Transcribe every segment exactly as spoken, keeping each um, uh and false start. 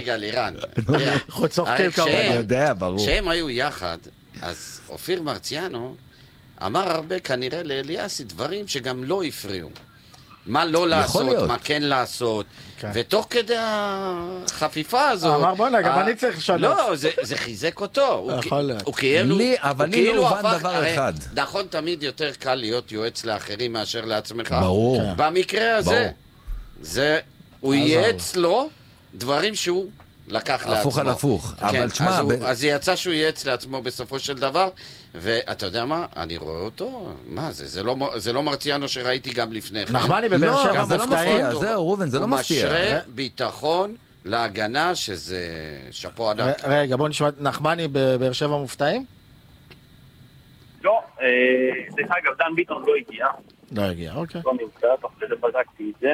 רגע, לירן. אנחנו צוחקים כמובן. אני יודע, ברור. כשהם היו יחד, אז אופיר מרציאנו אמר הרבה כנראה לאליאסי דברים שגם לא הפריעו. מה לא לעשות, מה כן לעשות, ותוך כדי החפיפה הזאת... אמר בוא'נה, גם אני צריך לשנות. לא, זה חיזק אותו. הוא כאילו... אבל לי לא הובן דבר אחד. נכון, תמיד יותר קל להיות יועץ לאחרים מאשר לעצמך. ברור. במקרה הזה, זה... הוא ייעץ לו דברים שהוא לקח לעצמו. הפוך על הפוך. אבל תשמע... אז יצא שהוא ייעץ לעצמו בסופו של דבר, ואתה יודע מה? אני רואה אותו, מה זה? זה לא, זה לא מרציאנו שראיתי גם לפני כן. נחמני בבאר שבע מופתעים. זהו, רובן, זה לא מפתיע. הוא משרה ביטחון להגנה, שזה שפו ענק. רגע, בוא נשמע, נחמני בבאר שבע מופתעים? לא, דרך אגב, דן ביטון לא הגיע. לא הגיע, אוקיי. לא נמצא, תוך כדי בדקתי את זה.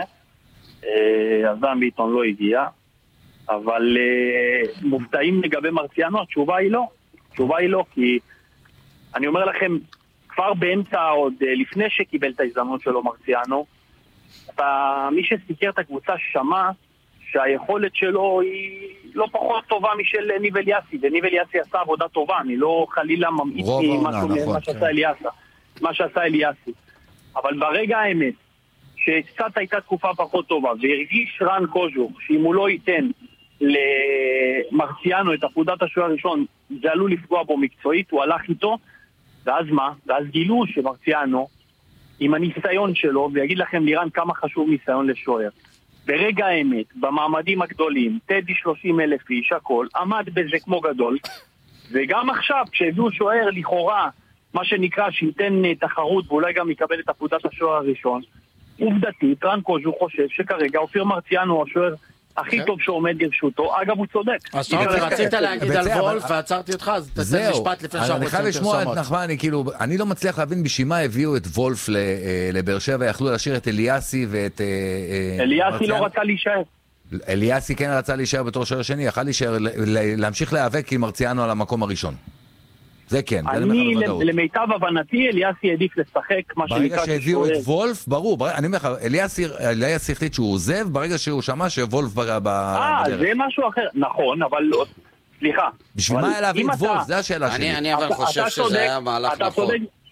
אז דן ביטון לא הגיע. אבל מופתעים לגבי מרציאנו, התשובה היא לא. התשובה היא לא, כי אני אומר לכם, כבר באמצע, עוד לפני שקיבל את ההזדמנות שלו מרציאנו, אתה, מי שסיקר את הקבוצה שמע שהיכולת שלו היא לא פחות טובה משל ניב אליאסי, וניב אליאסי עשה עבודה טובה, אני לא חלילה ממעיט ממה שעשה אליאסי, מה שעשה אליאסי. אבל ברגע האמת, שקצת הייתה תקופה פחות טובה, והרגיש רן קוז'וק, שאם הוא לא ייתן למרציאנו את עבודת השוער הראשון, זה עלול לפגוע בו מקצועית, הוא הלך איתו, ואז מה? ואז גילו שמרציאנו, עם הניסיון שלו, ויגיד לכם לירן כמה חשוב ניסיון לשוער. ברגע האמת, במעמדים הגדולים, טדי שלושים אלף איש, הכל, עמד בזה כמו גדול, וגם עכשיו, כשהביאו שוער לכאורה, מה שנקרא שייתן תחרות, ואולי גם יקבל את עבודת השוער הראשון, עובדתית, רן קוז'וק חושב שכרגע אופיר מרציאנו הוא השוער הכי טוב שעומד לרשותו. אגב, הוא צודק. אז רצית להגיד על וולף ועצרתי אותך, אז תתן משפט לפני שאנחנו אני חייב לשמוע את נחמני, כאילו, אני לא מצליח להבין בשביל מה הביאו את וולף לבאר שבע, יכלו להשאיר את אליאסי ואת... אליאסי לא רצה להישאר. אליאסי כן רצה להישאר בתור שוער שני, יכל להישאר, להמשיך להיאבק עם מרציאנו על המקום הראשון. זה כן, אני למיטב הבנתי אליאסי העדיף לשחק מה שנקרא ברגע שהביאו את וולף, ברור, אני אומר לך, אליאסי החליט שהוא עוזב ברגע שהוא שמע שוולף בדרך. אה, זה משהו אחר, נכון, אבל לא, סליחה. בשביל מה היה להביא את וולף? זה השאלה שלי. אני אבל חושב שזה היה מהלך נכון.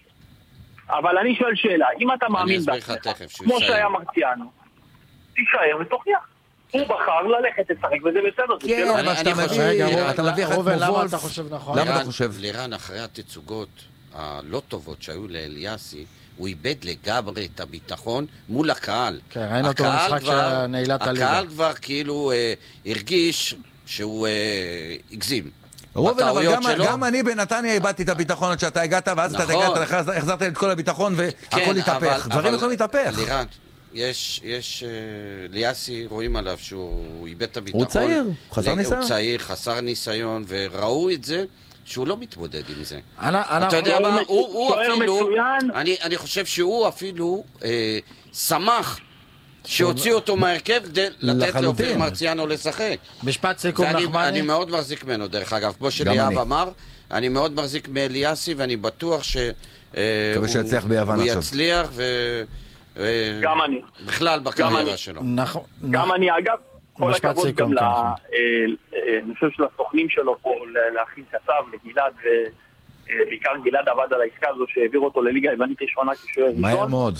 אבל אני שואל שאלה, אם אתה מאמין בעצמך, כמו שהיה מרציאנו, תישאר ותוכיח. הוא בחר ללכת לשחק, וזה בסדר. כן, אבל אתה מביא, אתה מביא אחד כמו וולף. למה אתה חושב נכון? למה אתה חושב? לירן, אחרי התצוגות הלא טובות שהיו לאליאסי, הוא איבד לגמרי את הביטחון מול הקהל. כן, ראינו אותו במשחק של נעילת הליגה. הקהל כבר כאילו הרגיש שהוא הגזים. רובן, אבל גם אני בנתניה איבדתי את הביטחון עד שאתה הגעת, ואז אתה הגעת, החזרת את כל הביטחון והכל התהפך. דברים יכולים להתהפך. לירן, יש, יש, ליאסי רואים עליו שהוא איבד את הביטחון. הוא צעיר, חסר ניסיון. הוא צעיר, חסר ניסיון, וראו את זה שהוא לא מתמודד עם זה. אתה יודע מה, הוא אפילו, אני חושב שהוא אפילו שמח שהוציא אותו מהרכב כדי לתת לאופיר מרציאנו לשחק. משפט סיכום נחמני. אני מאוד מחזיק ממנו, דרך אגב, כמו שליאב אמר, אני מאוד מחזיק מאליאסי, ואני בטוח שהוא יצליח ו... גם אני. בכלל בקריירה שלו. גם אני, אגב, כל הכבוד גם אני חושב שלסוכנים שלו פה, להכין כתב, לגלעד, ובעיקר גלעד עבד על העסקה הזו שהעביר אותו לליגה היוונית ראשונה כשוער ראשון. מהר מאוד.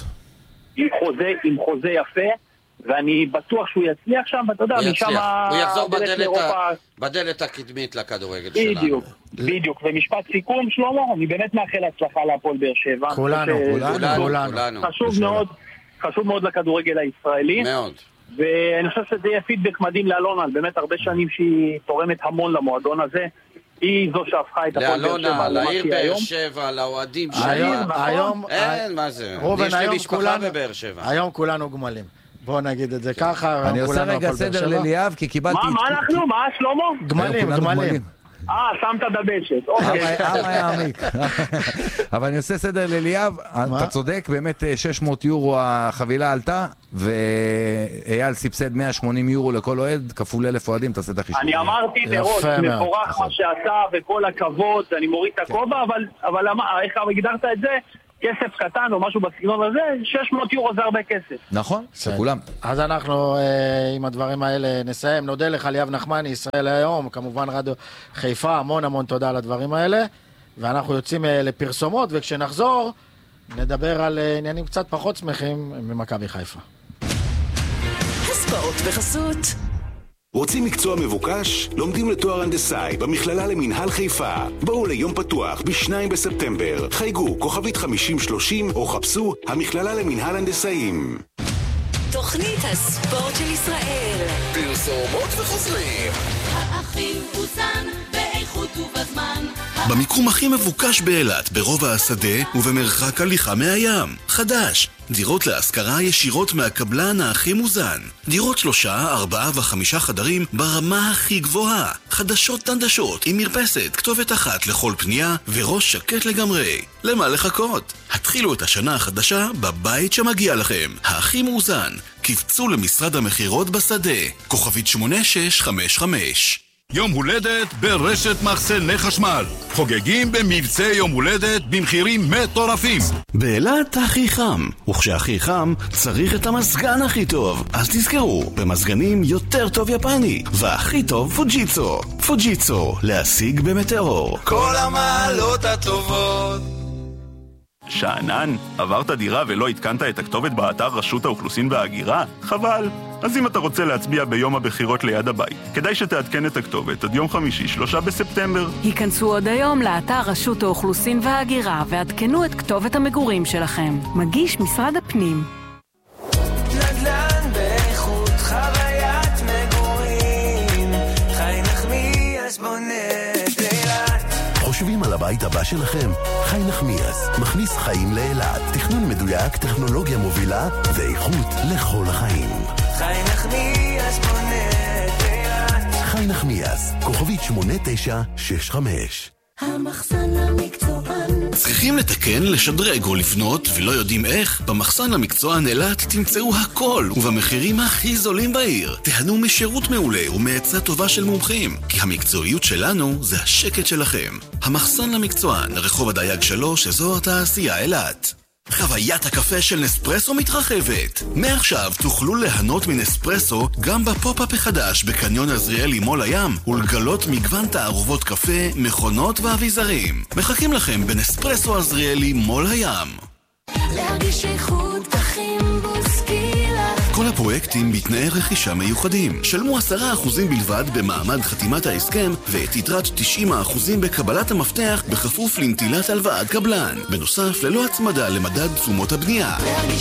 עם חוזה יפה, ואני בטוח שהוא יצליח שם, ואתה יודע, משם... הוא יחזור בדלת הקדמית לכדורגל שלנו. בדיוק, בדיוק. ומשפט סיכום, שלמה, אני באמת מאחל הצלחה להפועל באר שבע. כולנו, כולנו. חשוב מאוד, חשוב מאוד לכדורגל הישראלי. מאוד. ואני חושב שזה יהיה פידבק מדהים לאלונה, באמת הרבה שנים שהיא תורמת המון למועדון הזה. היא זו שהפכה את הפועל באר שבע. לאלונה, לעיר באר שבע, לאוהדים שלה. היום, אין, מה זה? יש לי משפחה בבאר שבע. היום כולנו גמלים. בואו נגיד את זה ככה. אני עושה רגע סדר לליאב, כי קיבלתי... מה אנחנו? מה שלמה? גמלים, גמלים. אה, שמת דבשת. אוקיי. אבל אני עושה סדר לליאב, אתה צודק, באמת שש מאות יורו החבילה עלתה, ואייל סבסד מאה ושמונים יורו לכל אוהד, כפול אלף אוהדים, תעשה את החישוב. אני אמרתי בראש, מבורך מה שעשה, וכל הכבוד, אני מוריד את הכובע, אבל איך הגדרת את זה? כסף קטן או משהו בסגנון הזה, שש מאות יורו זה הרבה כסף. נכון, לכולם. אז אנחנו עם הדברים האלה נסיים. נודה לך ליאב נחמני, ישראל היום, כמובן רדיו חיפה, המון המון תודה על הדברים האלה, ואנחנו יוצאים לפרסומות, וכשנחזור נדבר על עניינים קצת פחות שמחים ממכבי חיפה. הספורט בחסות. רוצים מקצוע מבוקש? לומדים לתואר הנדסאי במכללה למינהל חיפה. בואו ליום פתוח בשניים בספטמבר. חייגו כוכבית חמישים שלושים או חפשו המכללה למינהל הנדסאים. תוכנית הספורט של ישראל. פרסומות וחוזרים. האחים פוזן באיכות ובזמן. במיקום הכי מבוקש באילת, ברובע השדה ובמרחק הליכה מהים. חדש, דירות להשכרה ישירות מהקבלן הכי מוזן. דירות שלושה, ארבעה וחמישה חדרים ברמה הכי גבוהה. חדשות תנדשות עם מרפסת, כתובת אחת לכל פנייה וראש שקט לגמרי. למה לחכות? התחילו את השנה החדשה בבית שמגיע לכם. הכי מאוזן. קפצו למשרד המחירות בשדה. כוכבית שמונה שש חמש חמש. יום הולדת ברשת מחסני חשמל. חוגגים במבצע יום הולדת במחירים מטורפים. באילת הכי חם, וכשהכי חם צריך את המזגן הכי טוב. אז תזכרו, במזגנים יותר טוב יפני, והכי טוב פוג'יצו. פוג'יצו, להשיג במטאור. כל המעלות הטובות. שענן, עברת דירה ולא התקנת את הכתובת באתר רשות האוכלוסין וההגירה? חבל. אז אם אתה רוצה להצביע ביום הבחירות ליד הבית, כדאי שתעדכן את הכתובת עד יום חמישי, שלושה בספטמבר. היכנסו עוד היום לאתר רשות האוכלוסין וההגירה ועדכנו את כתובת המגורים שלכם. מגיש משרד הפנים. נדל"ן באיכות חוויית מגורים, חי נחמיאס בונה את אילת. חושבים על הבית הבא שלכם? חי נחמיאס מכניס חיים לאילת. תכנון מדויק, טכנולוגיה מובילה ואיכות לכל החיים. חי נחמיאס בונה את אילת. חי נחמיאס, כוכבית שמונה תשע שש חמש. המחסן למקצוען. צריכים לתקן, לשדרג או לבנות ולא יודעים איך? במחסן למקצוען אילת תמצאו הכל ובמחירים הכי זולים בעיר. תהנו משירות מעולה ומעצה טובה של מומחים, כי המקצועיות שלנו זה השקט שלכם. המחסן למקצוען, רחוב הדייג שלוש, אזור התעשייה אילת. חוויית הקפה של נספרסו מתרחבת. מעכשיו תוכלו ליהנות מנספרסו גם בפופ-אפ החדש בקניון עזריאלי מול הים ולגלות מגוון תערובות קפה, מכונות ואביזרים. מחכים לכם בנספרסו עזריאלי מול הים. להרגיש איכות בחימבוס קילה. כל הפרויקטים בתנאי רכישה מיוחדים. שלמו עשרה אחוזים בלבד במעמד חתימת ההסכם ואת יתרת תשעים אחוזים בקבלת המפתח בכפוף לנטילת הלוואת קבלן. בנוסף, ללא הצמדה למדד תשומות הבנייה. להרגיש